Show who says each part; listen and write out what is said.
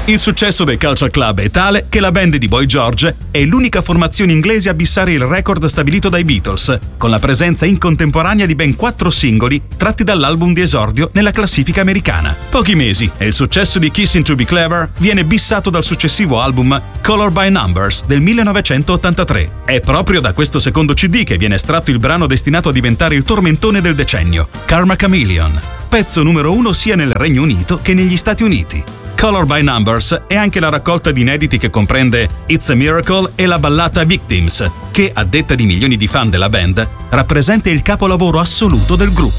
Speaker 1: Il successo dei Culture Club è tale che la band di Boy George è l'unica formazione inglese a bissare il record stabilito dai Beatles, con la presenza in contemporanea di ben 4 singoli tratti dall'album di esordio nella classifica americana. Pochi mesi e il successo di Kissing to Be Clever viene bissato dal successivo album Color by Numbers del 1983. È proprio da questo secondo CD che viene estratto il brano destinato a diventare il tormentone del decennio, Karma Chameleon, pezzo numero 1 sia nel Regno Unito che negli Stati Uniti. Color by Numbers è anche la raccolta di inediti che comprende It's a Miracle e la ballata Victims, che, a detta di milioni di fan della band, rappresenta il capolavoro assoluto del gruppo.